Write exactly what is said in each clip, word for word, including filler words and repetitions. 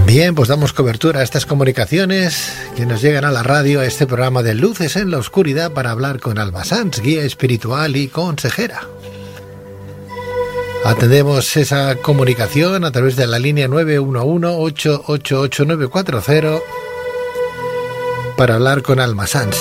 Bien, pues damos cobertura a estas comunicaciones que nos llegan a la radio, a este programa de Luces en la Oscuridad, para hablar con Alma Sanz, guía espiritual y consejera. Atendemos esa comunicación a través de la línea nueve uno uno, ocho ocho ocho, nueve cuatro cero para hablar con Alma Sanz.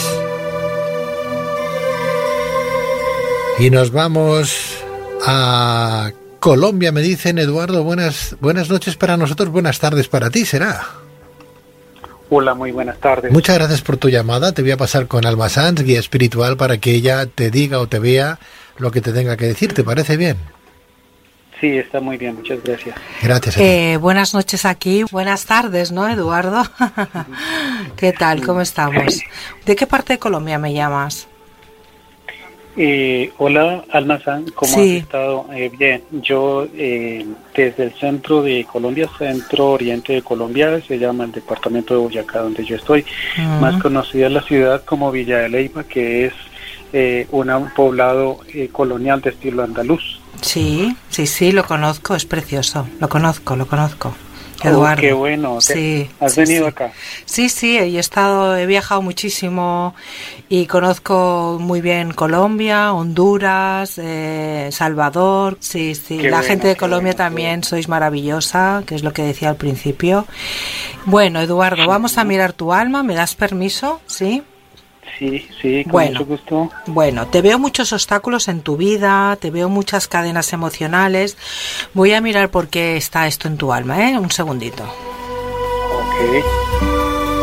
Y nos vamos a Colombia, me dicen. Eduardo, buenas, buenas noches para nosotros, buenas tardes para ti, ¿será? Hola, muy buenas tardes. Muchas gracias por tu llamada. Te voy a pasar con Alma Sanz, guía espiritual, para que ella te diga o te vea lo que te tenga que decir. ¿Te parece bien? Sí, está muy bien, muchas gracias. Gracias. Eh, buenas noches aquí, buenas tardes, ¿no, Eduardo? ¿Qué tal? ¿Cómo estamos? ¿De qué parte de Colombia me llamas? Eh, hola, Alma Sanz, ¿cómo sí. has estado? Eh, bien, yo eh, desde el centro de Colombia, centro oriente de Colombia, se llama el departamento de Boyacá, donde yo estoy, uh-huh. más conocida la ciudad como Villa de Leyva, que es eh, una, un poblado eh, colonial de estilo andaluz. Sí, sí, sí, lo conozco, es precioso, lo conozco, lo conozco. Eduardo. Oh, qué bueno. Sí, ¿Has sí, venido sí. acá? Sí, sí, he estado, he viajado muchísimo y conozco muy bien Colombia, Honduras, eh, Salvador. Sí, sí. Qué la bueno, gente de Colombia bueno, también sois maravillosa, que es lo que decía al principio. Bueno, Eduardo, vamos a mirar tu alma. ¿Me das permiso? Sí. Sí, sí, con bueno, mucho gusto. Bueno, te veo muchos obstáculos en tu vida, te veo muchas cadenas emocionales. Voy a mirar por qué está esto en tu alma, ¿eh? Un segundito. Ok.